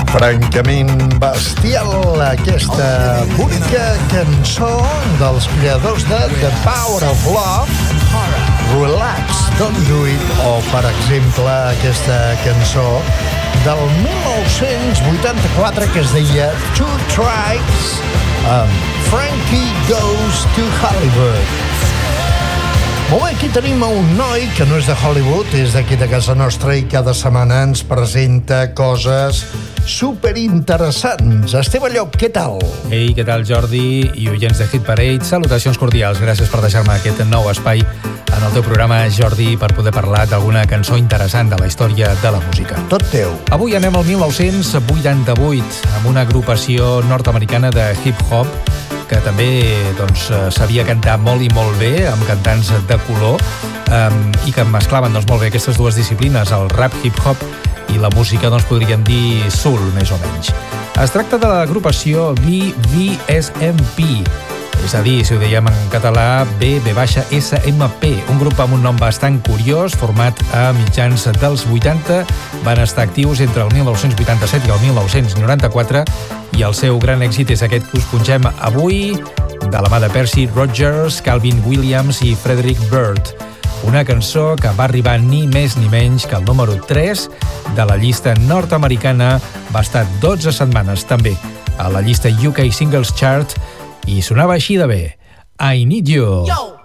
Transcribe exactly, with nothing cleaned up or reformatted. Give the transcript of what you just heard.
Francament bestial, aquesta bonica cançó dels creadors de The Power of Love, Relax, Don't Do It, o, per exemple, aquesta cançó del mil nou-cents vuitanta-quatre que es deia Two Trikes, amb Frankie Goes to Hollywood. Molt bé, aquí tenim un noi que no és de Hollywood, és d'aquí de casa nostra i cada setmana ens presenta coses superinteressants. Esteve Llop, què tal? Ei, què tal, Jordi i oients de Hit Parade? Salutacions cordials, gràcies per deixar-me aquest nou espai en el teu programa, Jordi, per poder parlar d'alguna cançó interessant de la història de la música. Tot teu. Avui anem al mil nou-cents vuitanta-vuit amb una agrupació nord-americana de hip-hop que també doncs, sabia cantar molt i molt bé, amb cantants de color, um, i que mesclaven doncs, molt bé aquestes dues disciplines, el rap hip-hop i la música, doncs, podríem dir soul, més o menys. Es tracta de l'agrupació B V S M P, és a dir, si ho dèiem en català, B V S M P, un grup amb un nom bastant curiós, format a mitjans dels vuitanta, van estar actius entre el mil nou-cents vuitanta-set i el mil nou-cents noranta-quatre, i el seu gran èxit és aquest que us pongem avui, de la mà de Percy Rogers, Calvin Williams i Frederick Byrd. Una cançó que va arribar ni més ni menys que el número tres de la llista nord-americana, va estar dotze setmanes també a la llista U K Singles Chart i sonava així de bé. I Need You. Yo!